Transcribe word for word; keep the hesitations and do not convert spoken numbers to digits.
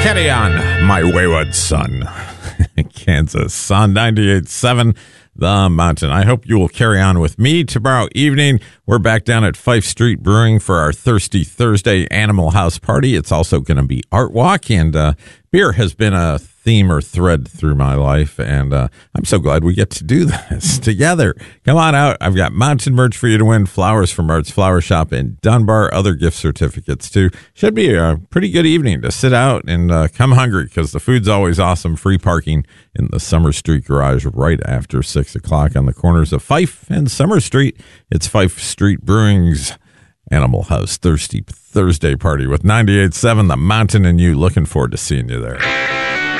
Carry on, my wayward son. Kansas on ninety-eight point seven The Mountain. I hope you will carry on with me tomorrow evening. We're back down at Fife Street Brewing for our Thirsty Thursday Animal House Party. It's also going to be Art Walk, and uh, beer has been a theme or thread through my life, and uh, I'm so glad we get to do this together. Come on out. I've got mountain merch for you to win, flowers from Art's Flower Shop in Dunbar, other gift certificates too. Should be a pretty good evening to sit out and uh, come hungry, because the food's always awesome. Free parking in the Summer Street Garage right after six o'clock on the corners of Fife and Summer Street. It's Fife Street Brewing's Animal House Thirsty Thursday Party with ninety-eight point seven The Mountain and you. Looking forward to seeing you there.